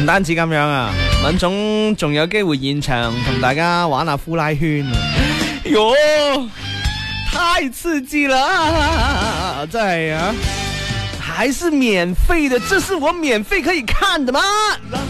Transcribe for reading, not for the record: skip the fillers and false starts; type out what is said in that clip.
單止咁樣啊，敏總仲有機會現場同大家玩下呼拉圈啊！喲，太刺激啦！真係啊，還是免費的，這是我免費可以看的嗎？